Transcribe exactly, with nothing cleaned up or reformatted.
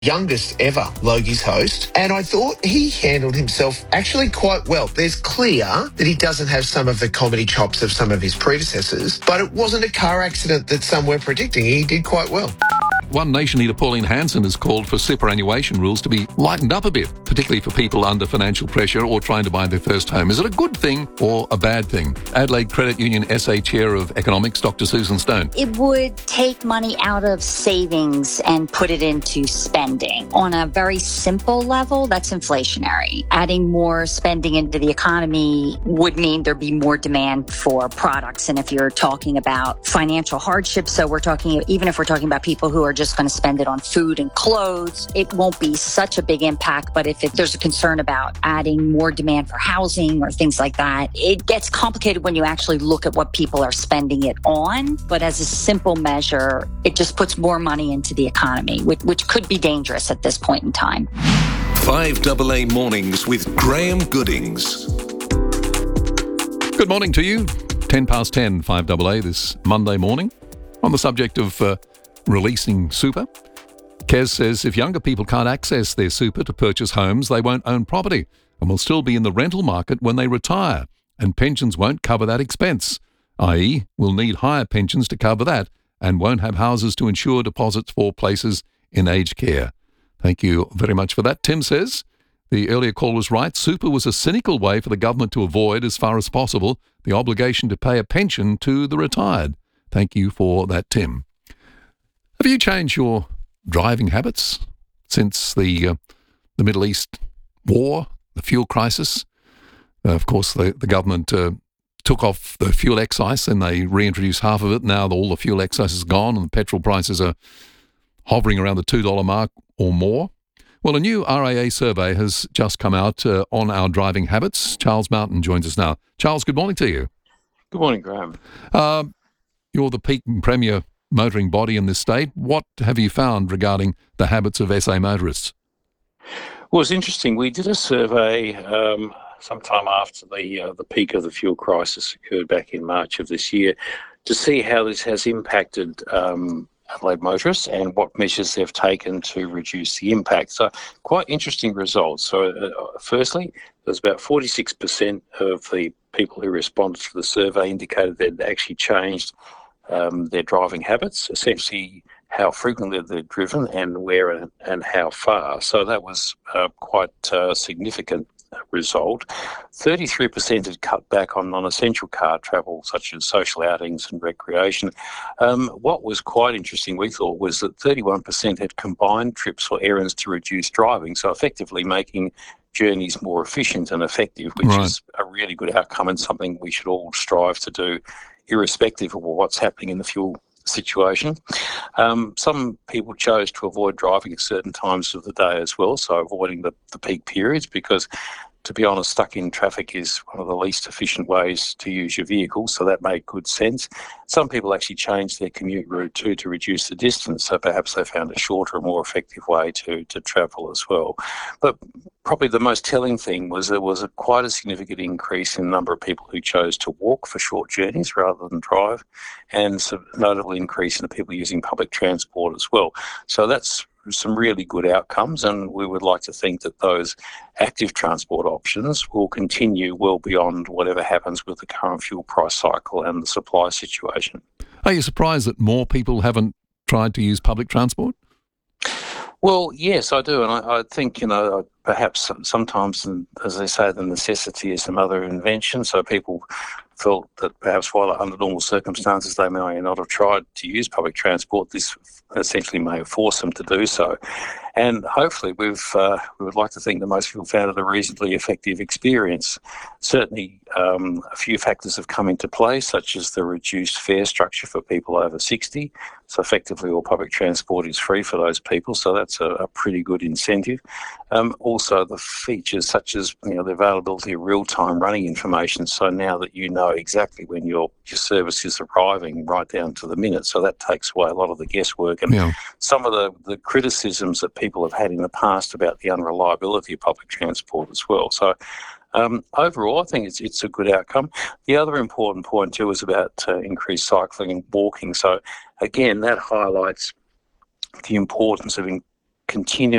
youngest ever Logies host, and I thought he handled himself actually quite well. There's clear that he doesn't have some of the comedy chops of some of his predecessors, but it wasn't a car accident that some were predicting. He did quite well. One Nation leader, Pauline Hanson, has called for superannuation rules to be lightened up a bit, particularly for people under financial pressure or trying to buy their first home. Is it a good thing or a bad thing? Adelaide Credit Union S A Chair of Economics, Doctor Susan Stone. It would take money out of savings and put it into spending. On a very simple level, that's inflationary. Adding more spending into the economy would mean there'd be more demand for products. And if you're talking about financial hardship, so we're talking, even if we're talking about people who are just going to spend it on food and clothes, it won't be such a big impact. But if it, there's a concern about adding more demand for housing or things like that, it gets complicated when you actually look at what people are spending it on. But as a simple measure, it just puts more money into the economy, which, which could be dangerous at this point in time. five A A Mornings with Graham Goodings. Good morning to you. ten past ten, five A A this Monday morning. On the subject of uh, releasing super, Kez says if younger people can't access their super to purchase homes, they won't own property and will still be in the rental market when they retire, and pensions won't cover that expense, that is, we'll need higher pensions to cover that and won't have houses to insure deposits for places in aged care. Thank you very much for that. Tim says the earlier call was right. Super was a cynical way for the government to avoid, as far as possible, the obligation to pay a pension to the retired. Thank you for that, Tim. Have you changed your driving habits since the uh, the Middle East war, the fuel crisis? Uh, of course, the, the government uh, took off the fuel excise and they reintroduced half of it. Now all the fuel excise is gone and the petrol prices are hovering around the two dollars mark or more. Well, a new R A A survey has just come out uh, on our driving habits. Charles Mountain joins us now. Charles, good morning to you. Good morning, Graham. Uh, you're the peak and premier motoring body in this state. What have you found regarding the habits of S A motorists? Well, it's interesting. We did a survey um, sometime after the uh, the peak of the fuel crisis occurred back in March of this year to see how this has impacted um, Adelaide motorists and what measures they've taken to reduce the impact. So quite interesting results. So uh, firstly, there's about forty-six percent of the people who responded to the survey indicated they'd actually changed Um, their driving habits, essentially how frequently they're driven and where and, and how far. So that was uh, quite a significant result. thirty-three percent had cut back on non-essential car travel, such as social outings and recreation. Um, what was quite interesting, we thought, was that thirty-one percent had combined trips or errands to reduce driving, so effectively making journeys more efficient and effective, which right. is a really good outcome and something we should all strive to do, irrespective of what's happening in the fuel situation. Um, some people chose to avoid driving at certain times of the day as well, so avoiding the, the peak periods, because to be honest, stuck in traffic is one of the least efficient ways to use your vehicle, so that made good sense. Some people actually changed their commute route too to reduce the distance, so perhaps they found a shorter and more effective way to, to travel as well. But probably the most telling thing was there was a quite a significant increase in the number of people who chose to walk for short journeys rather than drive, and a notable increase in the people using public transport as well. So that's some really good outcomes, and we would like to think that those active transport options will continue well beyond whatever happens with the current fuel price cycle and the supply situation. Are you surprised that more people haven't tried to use public transport? Well, yes, I do, and I, I think, you know, perhaps sometimes, as they say, the necessity is the mother of invention, so people felt that perhaps while under normal circumstances they may not have tried to use public transport, this essentially may have forced them to do so. And hopefully we've uh, we would like to think that most people found it a reasonably effective experience. Certainly um, a few factors have come into play, such as the reduced fare structure for people over sixty. So effectively all public transport is free for those people, so that's a, a pretty good incentive. Um, also the features such as, you know, the availability of real-time running information, so now that you know exactly when your, your service is arriving right down to the minute, so that takes away a lot of the guesswork. And yeah. some of the, the criticisms that people have had in the past about the unreliability of public transport as well. So um, overall, I think it's it's a good outcome. The other important point too is about uh, increased cycling and walking. So again, that highlights the importance of in- continue